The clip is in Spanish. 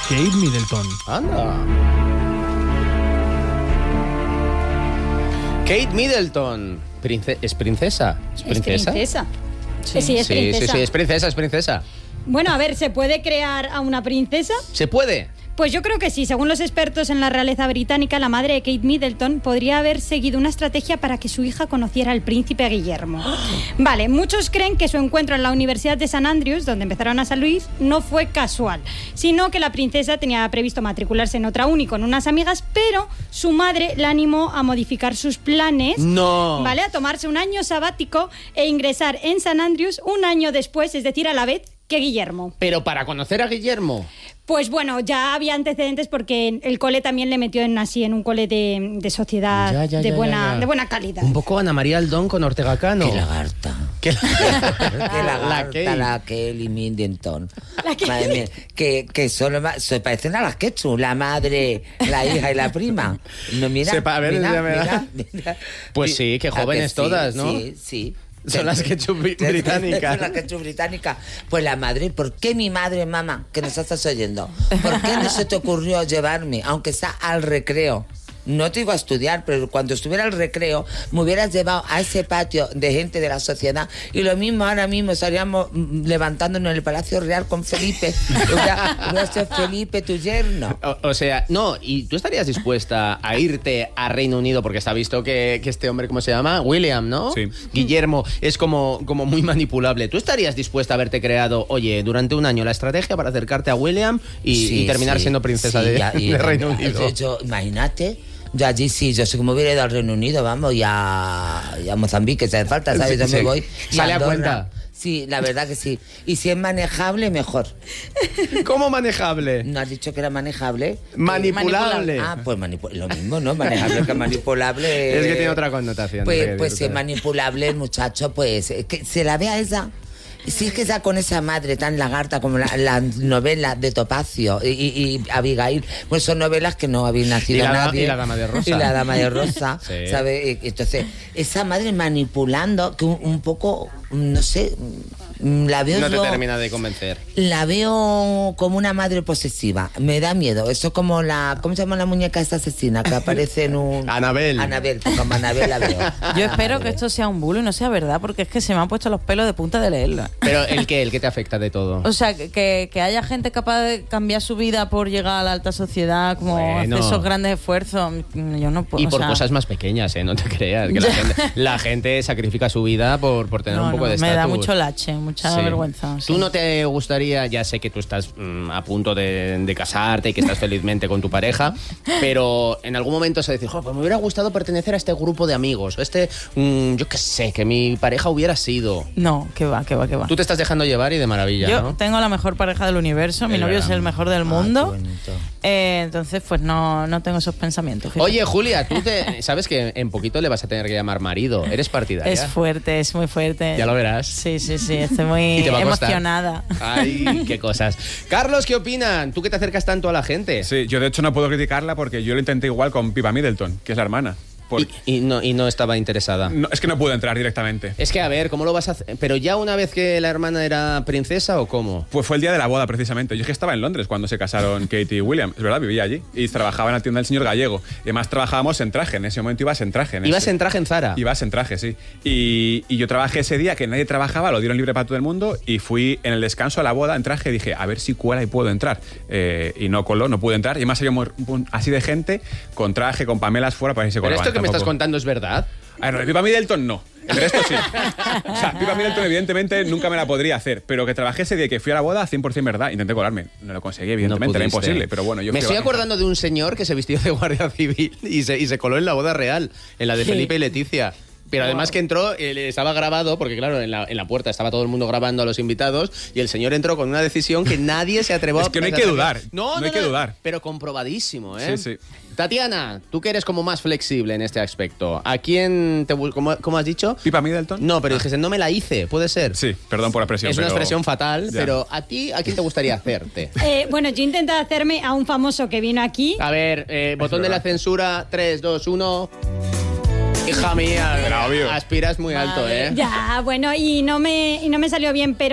Kate Middleton. Anda. Kate Middleton. ¿Es princesa? ¿Es princesa? Es princesa. Sí, es princesa. Sí, es princesa. Bueno, a ver, ¿se puede crear a una princesa? ¿Se puede? Pues yo creo que sí. Según los expertos en la realeza británica, la madre de Kate Middleton podría haber seguido una estrategia para que su hija conociera al príncipe Guillermo. Vale, muchos creen que su encuentro en la Universidad de St. Andrews, donde empezaron a salir, no fue casual, sino que la princesa tenía previsto matricularse en otra uni con unas amigas, pero su madre la animó a modificar sus planes, ¿vale? A tomarse un año sabático e ingresar en St. Andrews un año después, es decir, a la vez que Guillermo. Pero para conocer a Guillermo. Pues bueno, ya había antecedentes porque el cole también le metió en un cole de sociedad de buena calidad. Un poco Ana María Aldón con Ortega Cano. Qué lagarta. Qué lagarta la Kelly Middleton. Madre mía, que solo se parecen a las Quechu, la madre, la hija y la prima. No, mira, mira. Pues sí, qué jóvenes todas, ¿no? Sí. Son las Ketchup británicas. Son las Ketchup británicas. Pues la madre, ¿por qué mi madre, mamá, que nos estás oyendo? ¿Por qué no se te ocurrió llevarme, aunque sea al recreo? No te iba a estudiar, pero cuando estuviera al recreo me hubieras llevado a ese patio de gente de la sociedad y lo mismo ahora mismo estaríamos levantándonos en el Palacio Real con Felipe. Hubiera sido Felipe tu yerno. O sea, no, ¿y tú estarías dispuesta a irte a Reino Unido? Porque está visto que este hombre, ¿cómo se llama? William, ¿no? Sí. Guillermo, es como muy manipulable. ¿Tú estarías dispuesta a haberte creado, oye, durante un año la estrategia para acercarte a William y terminar siendo princesa de Reino Unido? Imagínate. Yo allí sí, yo sé que me hubiera ido al Reino Unido, vamos, y a Mozambique, si hace falta, ¿sabes? Yo me voy. ¿Sale a cuenta? Sí, la verdad que sí. Y si es manejable, mejor. ¿Cómo manejable? ¿No has dicho que era manejable? Manipulable. Pues lo mismo, ¿no? Manejable que manipulable. Es que tiene otra connotación. Pues si es manipulable el muchacho, pues que se la ve a esa. Si es que ya con esa madre tan lagarta como la novela de Topacio y Abigail, pues son novelas que no habían nacido nadie. Y la Dama de Rosa. Y la Dama de Rosa, sí. ¿sabes? Entonces, esa madre manipulando, que un poco, no sé, la veo no te termina de convencer. La veo como una madre posesiva. Me da miedo. Eso como ¿cómo se llama la muñeca esta asesina? Que aparece en un... Anabel. Pues como Anabel la veo. Yo espero que esto sea un bulo y no sea verdad, porque es que se me han puesto los pelos de punta de leerla. Pero ¿el qué te afecta de todo? O sea, que haya gente capaz de cambiar su vida por llegar a la alta sociedad, como hacer esos grandes esfuerzos, yo no puedo. Y por cosas más pequeñas, no te creas. Que la gente sacrifica su vida por tener un poco de estatus. Me da mucho lache, mucha vergüenza. ¿Tú no te gustaría, ya sé que tú estás a punto de casarte y que estás felizmente con tu pareja, pero en algún momento se dice, pues me hubiera gustado pertenecer a este grupo de amigos, yo qué sé, que mi pareja hubiera sido... No, que va. Tú te estás dejando llevar y de maravilla, Yo ¿no? tengo la mejor pareja del universo, mi novio es el mejor del mundo. Qué bonito. Entonces, pues no tengo esos pensamientos. Fíjate. Oye, Julia, tú sabes que en poquito le vas a tener que llamar marido. ¿Eres partidaria? Es fuerte, es muy fuerte. Ya lo verás. Sí, estoy muy emocionada. Ay, qué cosas. Carlos, ¿qué opinan? ¿Tú que te acercas tanto a la gente? Sí, yo de hecho no puedo criticarla porque yo lo intenté igual con Pippa Middleton, que es la hermana. Y no estaba interesada. No, es que no pude entrar directamente. Es que, a ver, ¿cómo lo vas a hacer? ¿Pero ya una vez que la hermana era princesa o cómo? Pues fue el día de la boda, precisamente. Yo es que estaba en Londres cuando se casaron Kate y William. Es verdad, vivía allí. Y trabajaba en la tienda del señor Gallego. Y además trabajábamos en traje. En ese momento ibas en traje. ¿Ibas en traje en Zara? Ibas en traje, sí. Y yo trabajé ese día, que nadie trabajaba, lo dieron libre para todo el mundo. Y fui en el descanso a la boda en traje y dije, a ver si cuela y puedo entrar. Y no coló, no pude entrar. Y además había así de gente con traje, con pamelas fuera para que se colaban. ¿Pero esto que me estás contando es verdad? A ver, Pippa Middleton no. El resto sí. O sea, Pippa Middleton evidentemente nunca me la podría hacer, pero que trabajé ese día que fui a la boda 100% verdad. Intenté colarme. No lo conseguí, evidentemente, era imposible, pero bueno. Me estoy acordando de un señor que se vistió de guardia civil y se coló en la boda real, en la de Felipe y Leticia. Pero además que entró, estaba grabado, porque claro, en la puerta estaba todo el mundo grabando a los invitados y el señor entró con una decisión que nadie se atrevió a... Es que no hay que dudar. No hay que dudar. Pero comprobadísimo, ¿eh? Sí. Tatiana, tú que eres como más flexible en este aspecto, ¿a quién cómo has dicho? ¿Pippa Middleton? No, pero dijiste, no me la hice, ¿puede ser? Sí, perdón por la expresión. Es una expresión fatal, ya. pero ¿a quién te gustaría hacerte? Bueno, yo intenté hacerme a un famoso que vino aquí. A ver, botón de la censura, 3, 2, 1... Hija mía, Era obvio. aspiras muy alto, ¿eh? Ya, bueno, y no me salió bien, pero